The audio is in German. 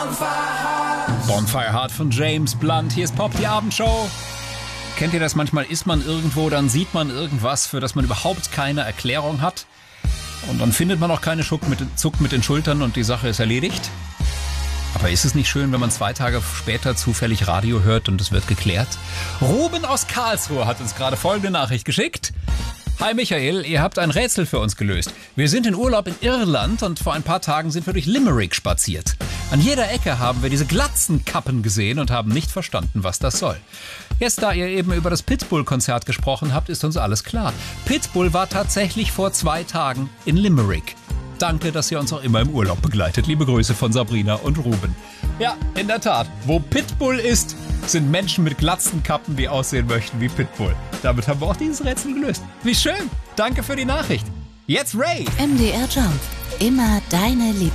Bonfire Heart von James Blunt. Hier ist Pop, die Abendshow. Kennt ihr das? Manchmal ist man irgendwo, dann sieht man irgendwas, für das man überhaupt keine Erklärung hat. Und dann findet man auch keine Zuck mit den Schultern und die Sache ist erledigt. Aber ist es nicht schön, wenn man 2 Tage später zufällig Radio hört und es wird geklärt? Ruben aus Karlsruhe hat uns gerade folgende Nachricht geschickt. Hi Michael, ihr habt ein Rätsel für uns gelöst. Wir sind in Urlaub in Irland und vor ein paar Tagen sind wir durch Limerick spaziert. An jeder Ecke haben wir diese Glatzenkappen gesehen und haben nicht verstanden, was das soll. Jetzt, da ihr eben über das Pitbull-Konzert gesprochen habt, ist uns alles klar. Pitbull war tatsächlich vor 2 Tagen in Limerick. Danke, dass ihr uns auch immer im Urlaub begleitet. Liebe Grüße von Sabrina und Ruben. Ja, in der Tat. Wo Pitbull ist, sind Menschen mit Glatzenkappen, die aussehen möchten wie Pitbull. Damit haben wir auch dieses Rätsel gelöst. Wie schön. Danke für die Nachricht. Jetzt Ray. MDR Jump. Immer deine Lieblings